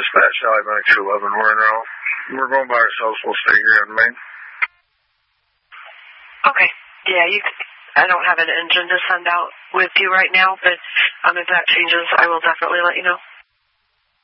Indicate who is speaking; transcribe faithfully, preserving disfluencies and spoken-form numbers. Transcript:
Speaker 1: dispatch Alley nine two eleven. We're in route. We're going by ourselves. We'll stay here in Maine.
Speaker 2: Okay. Yeah, you. I don't have an engine to send out with you right now, but um, if that changes, I will definitely let you know.